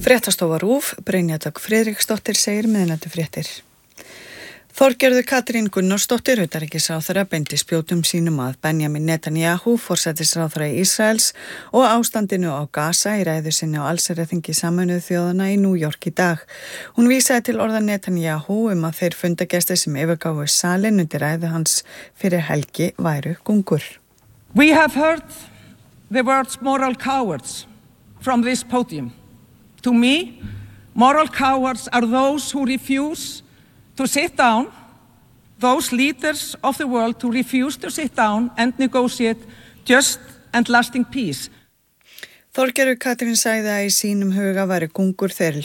Fréttastofa RÚV, Brynja Dögg Friðriksdóttir segir miðnætufréttir. Þorgerður Katrín Gunnarsdóttir, utanríkisráðherra, beindi spjótum sínum að Benjamin Netanyahu, forsætisráðherra Ísraels, og ástandinu á Gaza í ræðu sinni á allsherjarþingi Sameinuðu þjóðanna í New York í dag. Hún vísaði til orða Netanyahu að þeir fundagestir sem yfirgáfu salinn undir ræðu hans fyrir helgi væru gungur. We have heard the words moral cowards from this podium. To me, moral cowards are those who refuse to sit down, those leaders of the world who refuse to sit down and negotiate just and lasting peace. Þorgerður Katrín sagði að í sínum huga væri gungur þeir